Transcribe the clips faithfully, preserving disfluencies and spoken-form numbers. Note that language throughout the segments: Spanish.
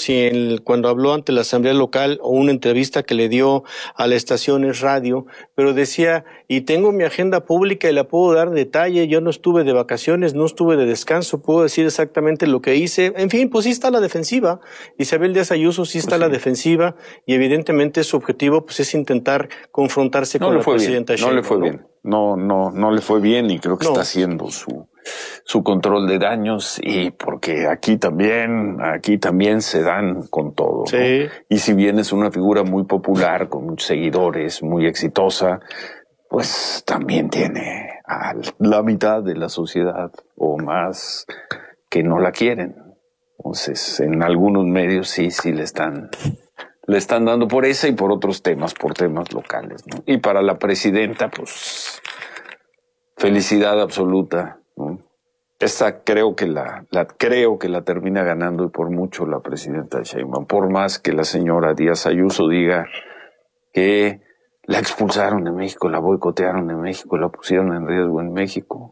si el, cuando habló ante la Asamblea Local o una entrevista que le dio a la estación Es Radio, pero decía, y tengo mi agenda pública y la puedo dar en detalle, yo no estuve de vacaciones, no estuve de descanso, puedo decir exactamente lo que hice. En fin, pues sí está a la defensiva. Isabel Díaz Ayuso sí está a pues sí. la defensiva y evidentemente su objetivo pues es intentar confrontarse no con le la fue presidenta bien, Sheinbaum. No le fue ¿no? bien. No, no, no le fue bien y creo que no. está haciendo su, su control de daños y porque aquí también, aquí también se dan con todo. Sí. ¿no? Y si bien es una figura muy popular, con muchos seguidores, muy exitosa, pues también tiene a la mitad de la sociedad o más que no la quieren. Entonces, en algunos medios sí, sí le están... Le están dando por esa y por otros temas, por temas locales, ¿no? Y para la presidenta, pues, felicidad absoluta, ¿no? Esta creo que la, la, creo que la termina ganando y por mucho la presidenta Sheinbaum. Por más que la señora Díaz Ayuso diga que la expulsaron de México, la boicotearon de México, la pusieron en riesgo en México.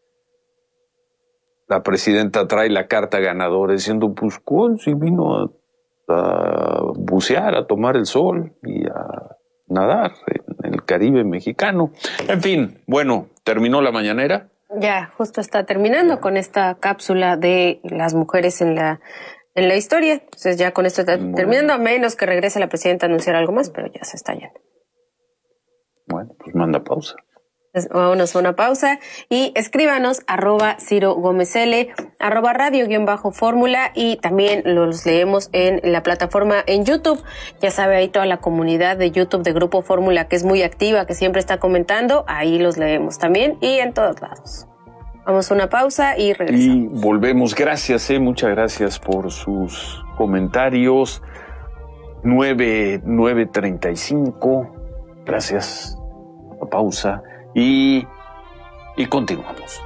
La presidenta trae la carta ganadora diciendo, pues, ¿cuál si vino a a bucear, a tomar el sol y a nadar en el Caribe mexicano? En fin, bueno, ¿terminó la mañanera? Ya, justo está terminando con esta cápsula de las mujeres en la en la historia. Entonces ya con esto está Muy terminando, bien. A menos que regrese la presidenta a anunciar algo más, pero ya se está yendo. Bueno, pues manda pausa. Vámonos a una pausa y escríbanos arroba Ciro Gómez L, arroba radio guión bajo fórmula y también los leemos en la plataforma en YouTube. Ya sabe, ahí toda la comunidad de YouTube de Grupo Fórmula que es muy activa, que siempre está comentando, ahí los leemos también y en todos lados. Vamos a una pausa y regresamos. Y volvemos. Gracias, eh, muchas gracias por sus comentarios. nueve, nueve treinta y cinco. Gracias. La pausa. Y, y continuamos.